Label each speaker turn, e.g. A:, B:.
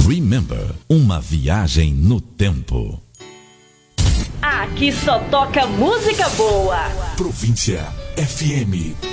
A: Remember, uma viagem no tempo.
B: Aqui só toca música boa.
C: Província FM.